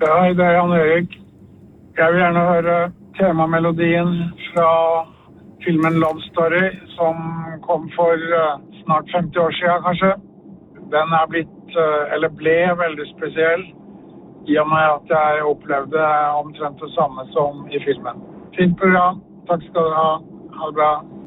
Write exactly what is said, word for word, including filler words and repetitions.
Ja, hei, det er Jan Erik. Jeg vil gjerne høre temamelodien fra filmen Love Story, som kom for uh, snart femti år siden, kanskje. Den er blitt, uh, eller ble veldig spesiell, i og med at jeg opplevde omtrent det samme som i filmen. Fint program. Takk skal du ha. Ha det bra.